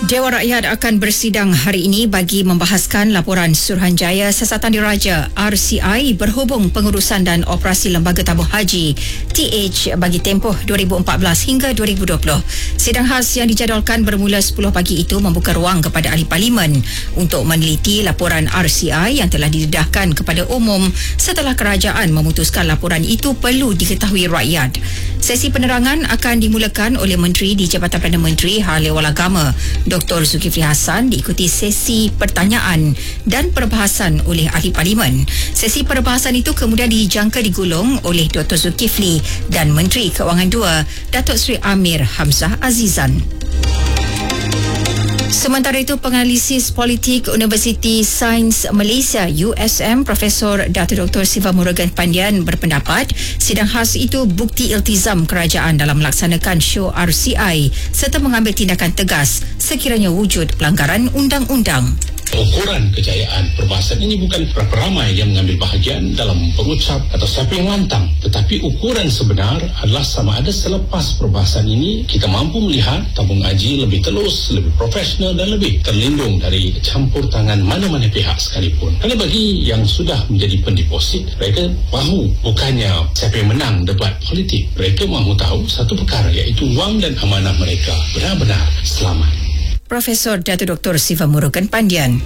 Dewan Rakyat akan bersidang hari ini bagi membahaskan laporan Suruhanjaya Siasatan Diraja RCI berhubung pengurusan dan operasi Lembaga Tabung Haji TH bagi tempoh 2014 hingga 2020. Sidang khas yang dijadualkan bermula 10 pagi itu membuka ruang kepada ahli parlimen untuk meneliti laporan RCI yang telah didedahkan kepada umum setelah kerajaan memutuskan laporan itu perlu diketahui rakyat. Sesi penerangan akan dimulakan oleh Menteri di Jabatan Perdana Menteri Hal Ehwal Agama Dr. Zulkifli Hassan, diikuti sesi pertanyaan dan perbahasan oleh ahli parlimen. Sesi perbahasan itu kemudian dijangka digulung oleh Dr. Zulkifli dan Menteri Keuangan II Datuk Seri Amir Hamzah Azizan. Sementara itu, penganalisis politik Universiti Sains Malaysia USM Profesor Dato Dr. Siva Murugan Pandian berpendapat sidang khas itu bukti iltizam kerajaan dalam melaksanakan show RCI serta mengambil tindakan tegas sekiranya wujud pelanggaran undang-undang. Ukuran kejayaan perbahasan ini bukan berapa ramai yang mengambil bahagian dalam pengucap atau siapa yang lantang, tetapi ukuran sebenar adalah sama ada selepas perbahasan ini kita mampu melihat tabung haji lebih telus, lebih profesional dan lebih terlindung dari campur tangan mana-mana pihak sekalipun. Kerana bagi yang sudah menjadi pendeposit, mereka mahu bukannya siapa yang menang debat politik, mereka mahu tahu satu perkara, iaitu wang dan amanah mereka benar-benar selamat. Profesor Dato Dr. Siva Murugan Pandian.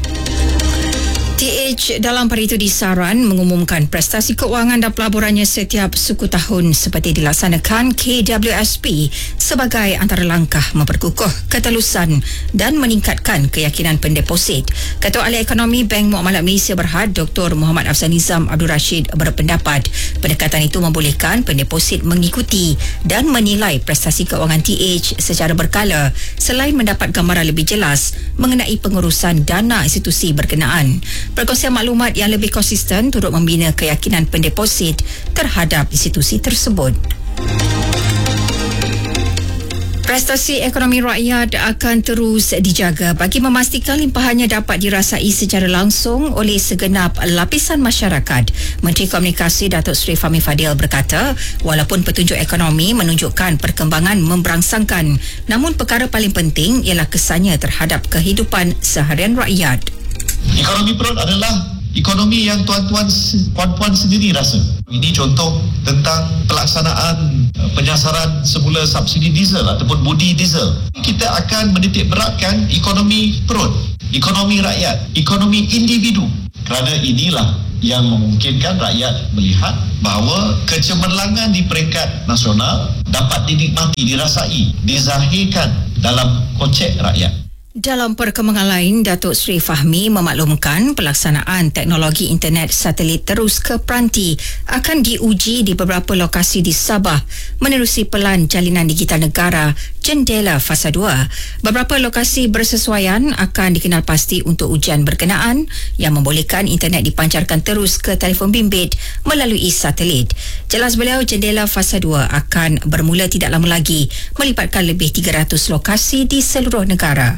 TH dalam hari itu disaran mengumumkan prestasi keuangan dan pelaburannya setiap suku tahun seperti dilaksanakan KWSP sebagai antara langkah memperkukuh ketelusan dan meningkatkan keyakinan pendeposit. Ketua Ahli Ekonomi Bank Muamalat Malaysia Berhad Dr. Muhammad Afzal Nizam Abdul Rashid berpendapat pendekatan itu membolehkan pendeposit mengikuti dan menilai prestasi keuangan TH secara berkala selain mendapat gambaran lebih jelas mengenai pengurusan dana institusi berkenaan. Perkongsian maklumat yang lebih konsisten turut membina keyakinan pendeposit terhadap institusi tersebut. Prestasi ekonomi rakyat akan terus dijaga bagi memastikan limpahannya dapat dirasai secara langsung oleh segenap lapisan masyarakat. Menteri Komunikasi Datuk Seri Fahmi Fadil berkata, walaupun petunjuk ekonomi menunjukkan perkembangan memberangsangkan, namun perkara paling penting ialah kesannya terhadap kehidupan seharian rakyat. Ekonomi perut adalah ekonomi yang tuan-tuan, puan-puan sendiri rasa. Ini contoh tentang pelaksanaan penyasaran semula subsidi diesel ataupun budi diesel. Kita akan menitik beratkan ekonomi perut, ekonomi rakyat, ekonomi individu. Kerana inilah yang memungkinkan rakyat melihat bahawa kecemerlangan di peringkat nasional dapat dinikmati, dirasai, dizahirkan dalam kocek rakyat. Dalam perkembangan lain, Datuk Seri Fahmi memaklumkan pelaksanaan teknologi internet satelit terus ke peranti akan diuji di beberapa lokasi di Sabah menerusi Pelan Jalinan Digital Negara Jendela Fasa 2. Beberapa lokasi bersesuaian akan dikenal pasti untuk ujian berkenaan yang membolehkan internet dipancarkan terus ke telefon bimbit melalui satelit. Jelas beliau, Jendela Fasa 2 akan bermula tidak lama lagi melibatkan lebih 300 lokasi di seluruh negara.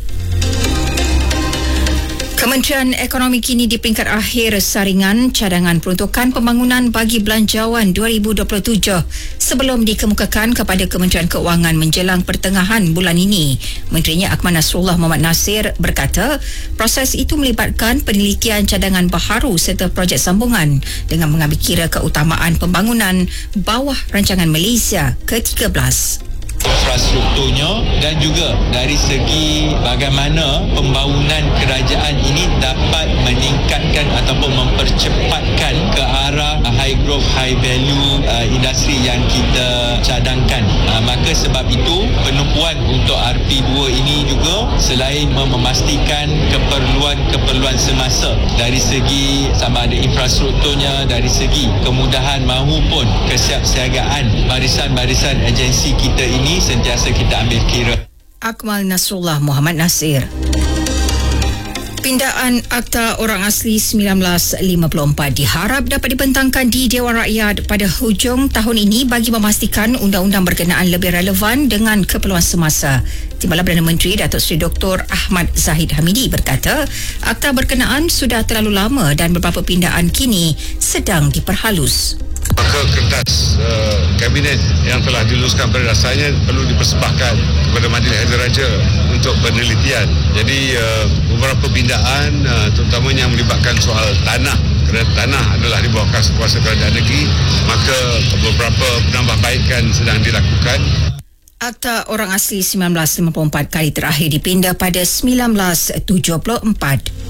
Kementerian Ekonomi kini di peringkat akhir saringan cadangan peruntukan pembangunan bagi belanjawan 2027 sebelum dikemukakan kepada Kementerian Keuangan menjelang pertengahan bulan ini. Menterinya Akmal Nasrullah Muhammad Nasir berkata, proses itu melibatkan penelitian cadangan baharu serta projek sambungan dengan mengambil kira keutamaan pembangunan bawah rancangan Malaysia ke-13. Infrastrukturnya dan juga dari segi bagaimana pembangunan kerajaan ini dapat meningkatkan ataupun mempercepatkan ke arah high growth, high value industri yang kita cadangkan. Maka sebab itu penumpuan untuk RP2 ini juga selain memastikan keperluan semasa dari segi sama ada infrastrukturnya, dari segi kemudahan mahupun kesiapsiagaan barisan-barisan agensi kita ini sentiasa kita ambil kira. Akmal Nasrullah Muhammad Nasir. Pindaan Akta Orang Asli 1954 diharap dapat dibentangkan di Dewan Rakyat pada hujung tahun ini bagi memastikan undang-undang berkenaan lebih relevan dengan keperluan semasa. Timbalan Perdana Menteri Datuk Seri Dr. Ahmad Zahid Hamidi berkata, akta berkenaan sudah terlalu lama dan beberapa pindaan kini sedang diperhalus. Maka kertas kabinet yang telah diluluskan pada dasarnya perlu dipersembahkan kepada Majlis Hadir Raja untuk penelitian. Jadi beberapa pindaan terutamanya yang melibatkan soal tanah, kerana tanah adalah di bawah kuasa kerajaan negeri, maka beberapa penambahbaikan sedang dilakukan. Akta Orang Asli 1954 kali terakhir dipinda pada 1974.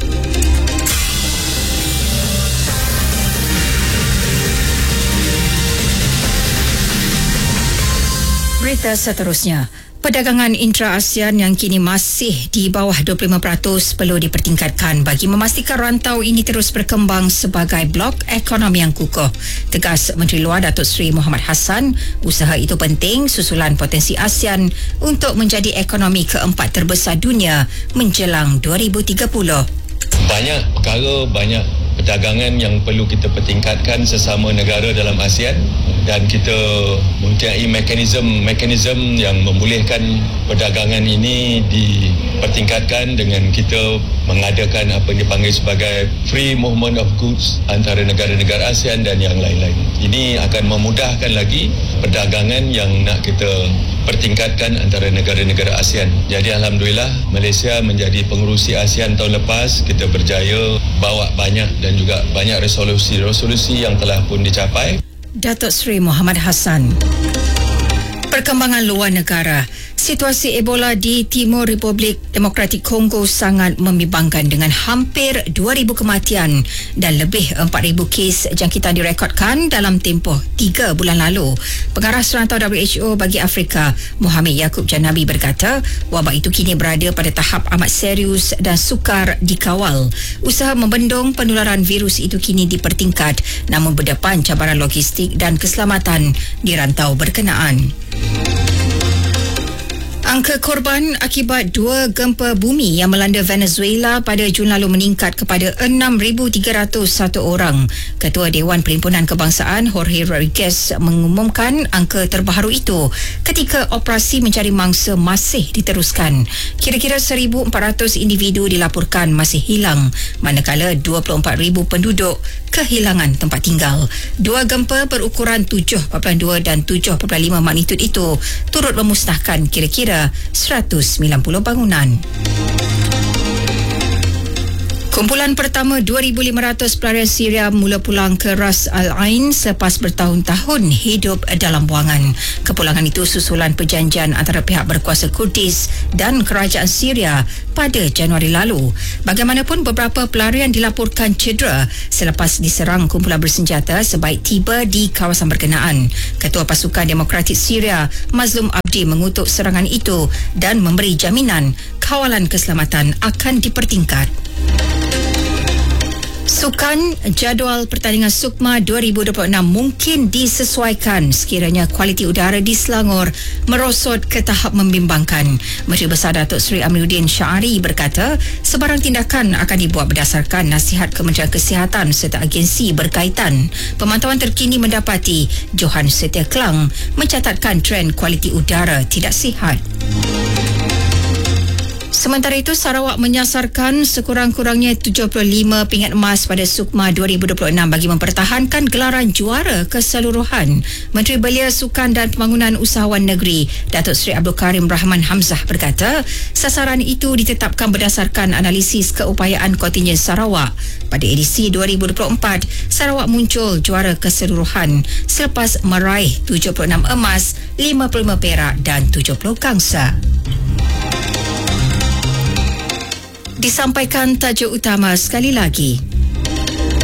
Berita seterusnya. Perdagangan intra-ASEAN yang kini masih di bawah 25% perlu dipertingkatkan bagi memastikan rantau ini terus berkembang sebagai blok ekonomi yang kukuh. Tegas Menteri Luar Datuk Seri Mohamad Hassan, usaha itu penting susulan potensi ASEAN untuk menjadi ekonomi keempat terbesar dunia menjelang 2030. Banyak perkara, banyak perdagangan yang perlu kita pertingkatkan sesama negara dalam ASEAN, dan kita mempunyai mekanisme yang membolehkan perdagangan ini dipertingkatkan dengan kita mengadakan apa yang dipanggil sebagai free movement of goods antara negara-negara ASEAN dan yang lain-lain. Ini akan memudahkan lagi perdagangan yang nak kita pertingkatkan antara negara-negara ASEAN. Jadi Alhamdulillah Malaysia menjadi pengerusi ASEAN tahun lepas. Kita berjaya bawa banyak dan juga banyak resolusi yang telah pun dicapai. Datuk Seri Mohamad Hassan. Perkembangan luar negara. Situasi Ebola di Timur Republik Demokratik Kongo sangat membimbangkan dengan hampir 2,000 kematian dan lebih 4,000 kes jangkitan direkodkan dalam tempoh 3 bulan lalu. Pengarah Serantau WHO bagi Afrika, Mohamed Yaakob Janabi berkata, wabak itu kini berada pada tahap amat serius dan sukar dikawal. Usaha membendung penularan virus itu kini dipertingkat, namun berdepan cabaran logistik dan keselamatan di rantau berkenaan. Angka korban akibat 2 gempa bumi yang melanda Venezuela pada Jun lalu meningkat kepada 6,301 orang. Ketua Dewan Perhimpunan Kebangsaan Jorge Rodriguez mengumumkan angka terbaru itu ketika operasi mencari mangsa masih diteruskan. Kira-kira 1,400 individu dilaporkan masih hilang, manakala 24,000 penduduk kehilangan tempat tinggal. 2 gempa berukuran 7.2 dan 7.5 magnitud itu turut memusnahkan kira-kira 190 bangunan. Kumpulan pertama 2,500 pelarian Syria mula pulang ke Ras Al Ain selepas bertahun-tahun hidup dalam buangan. Kepulangan itu susulan perjanjian antara pihak berkuasa Kurdis dan kerajaan Syria pada Januari lalu. Bagaimanapun, beberapa pelarian dilaporkan cedera selepas diserang kumpulan bersenjata sebaik tiba di kawasan berkenaan. Ketua Pasukan Demokratik Syria, Mazlum Abdi, mengutuk serangan itu dan memberi jaminan kawalan keselamatan akan dipertingkat. Sukan, jadual pertandingan SUKMA 2026 mungkin disesuaikan sekiranya kualiti udara di Selangor merosot ke tahap membimbangkan. Menteri Besar Datuk Seri Amiruddin Syari berkata, sebarang tindakan akan dibuat berdasarkan nasihat Kementerian Kesihatan serta agensi berkaitan. Pemantauan terkini mendapati Johan Setia Kelang mencatatkan trend kualiti udara tidak sihat. Sementara itu, Sarawak menyasarkan sekurang-kurangnya 75 pingat emas pada SUKMA 2026 bagi mempertahankan gelaran juara keseluruhan. Menteri Belia, Sukan dan Pembangunan Usahawan Negeri, Datuk Seri Abdul Karim Rahman Hamzah berkata, sasaran itu ditetapkan berdasarkan analisis keupayaan kontingen Sarawak. Pada edisi 2024, Sarawak muncul juara keseluruhan selepas meraih 76 emas, 55 perak dan 70 gangsa. Disampaikan tajuk utama sekali lagi.